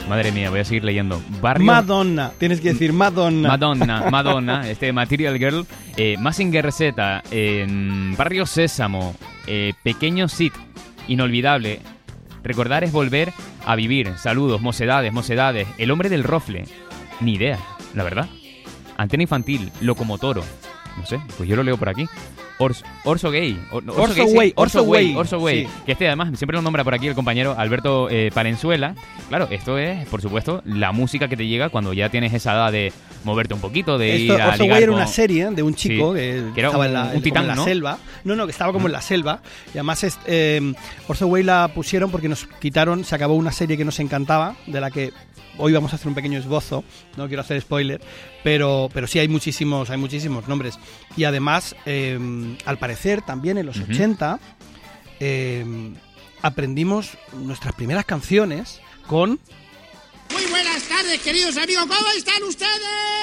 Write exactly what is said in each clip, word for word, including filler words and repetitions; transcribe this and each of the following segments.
Madre mía, voy a seguir leyendo. Barrio... Madonna, tienes que decir Madonna. Madonna, Madonna, este Material Girl, eh, Mazinger Z, eh, Barrio Sésamo, eh, Pequeño Sid, Inolvidable, Recordar es volver a vivir, Saludos, Mocedades, Mocedades, El hombre del rofle, ni idea, la verdad. Antena infantil, Locomotoro, no sé, pues yo lo leo por aquí. Ors, Orso Gay, Or, Orso, Orso Gay, sí, Way, Orso Orso Way, Way, Orso Way, sí. Que este además siempre lo nombra por aquí el compañero Alberto eh, Palenzuela. Claro, esto es, por supuesto, la música que te llega cuando ya tienes esa edad de moverte un poquito, de Esto, ir a Orso ligar Way era con... una serie de un chico Sí, que, que era estaba un- en la, un como titán, en la ¿no? selva. No, no, que estaba como en la selva. Y además es, eh, Orso Way la pusieron porque nos quitaron, se acabó una serie que nos encantaba, de la que hoy vamos a hacer un pequeño esbozo. No quiero hacer spoiler, pero, pero sí hay muchísimos, hay muchísimos nombres. Y además, eh, al parecer, también en los Ujú. ochenta eh, aprendimos nuestras primeras canciones con... Muy buenas tardes, queridos amigos. ¿Cómo están ustedes?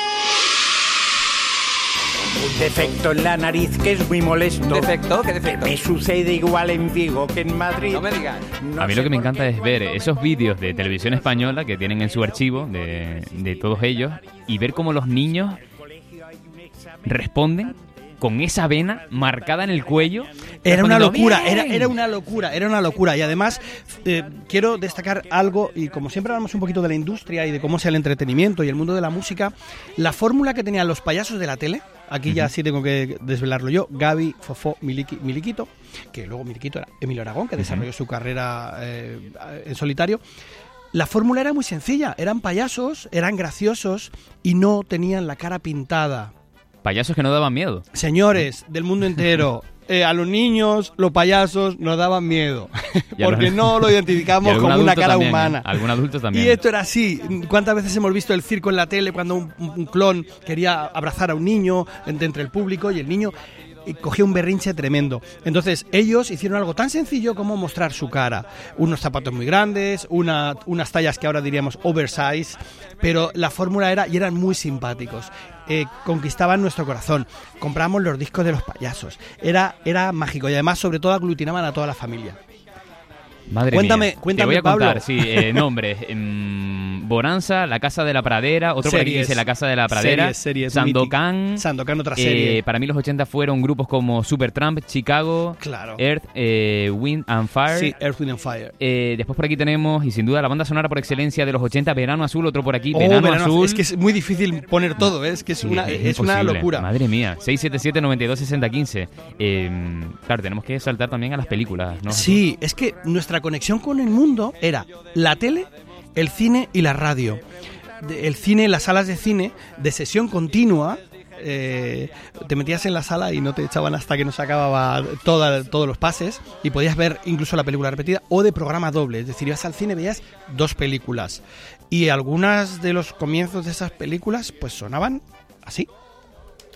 Un defecto en la nariz que es muy molesto. ¿Defecto? ¿Qué defecto? Me sucede igual en Vigo que en Madrid. No me digas. No A mí sé lo que me por encanta qué. es ver esos vídeos de televisión española que tienen en su archivo de, de todos ellos y ver cómo los niños responden con esa vena marcada en el cuello. Era una respondiendo, locura, "Bien". era, era una locura, era una locura. Y además, eh, quiero destacar algo, y como siempre hablamos un poquito de la industria y de cómo sea el entretenimiento y el mundo de la música, la fórmula que tenían los payasos de la tele, aquí ya sí tengo que desvelarlo yo, Gaby, Fofó, Miliki, Miliquito, que luego Miliquito era Emilio Aragón, que desarrolló su carrera eh, en solitario. La fórmula era muy sencilla, eran payasos, eran graciosos y no tenían la cara pintada. Payasos que no daban miedo. Señores del mundo entero, eh, a los niños, los payasos nos daban miedo. Y a Porque los- no lo Y identificamos algún como una adulto cara también, humana. ¿eh? Algún adulto también. Y esto era así. ¿Cuántas veces hemos visto el circo en la tele cuando un, un- un clon quería abrazar a un niño de entre el público y el niño eh, cogía un berrinche tremendo? Entonces ellos hicieron algo tan sencillo como mostrar su cara. Unos zapatos muy grandes, una, unas tallas que ahora diríamos oversize, pero la fórmula era, y eran muy simpáticos. Eh, conquistaban nuestro corazón. Compramos los discos de los payasos. Era, era mágico y además sobre todo aglutinaban a toda la familia. Madre Cuéntame, mía. cuéntame, Te voy a Pablo. contar, sí, eh, nombres. Em, Bonanza, La Casa de la Pradera, otro por aquí que Series. dice La Casa de la Pradera, Series, series, Sandokan. mític. Sandokan, otra eh, serie. para mí los ochenta fueron grupos como Supertramp, Chicago, Claro. Earth, eh, Wind and Fire. Sí, Earth, Wind and Fire. Eh, después por aquí tenemos, y sin duda, la banda sonora por excelencia de los ochenta, Verano Azul, otro por aquí, Oh, Verano, verano, Azul. es que es muy difícil poner todo, ¿eh? es que es, Sí, una, es una imposible. locura. Madre mía, seis siete siete, nueve dos, seis cero uno cinco. Eh, claro, tenemos que saltar también a las películas, ¿no? Sí, es que nuestra conexión con el mundo era la tele, el cine y la radio. De- El cine, las salas de cine, de sesión continua, eh, te metías en la sala y no te echaban hasta que no se acababa toda, todos los pases y podías ver incluso la película repetida o de programa doble, es decir, ibas al cine y veías dos películas y algunas de los comienzos de esas películas pues sonaban así.